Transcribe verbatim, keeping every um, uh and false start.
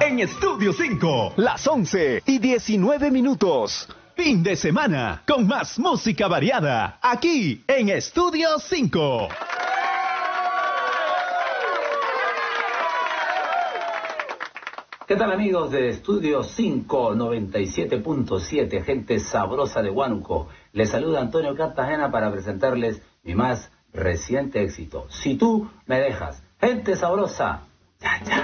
en Estudio cinco. Las once y diecinueve minutos. Fin de semana con más música variada. Aquí en Estudio cinco. ¿Qué tal, amigos de Estudio cinco, noventa y siete punto siete, gente sabrosa de Huánuco? Les saluda Antonio Cartagena para presentarles mi más reciente éxito. Si tú me dejas, gente sabrosa, ya, ya.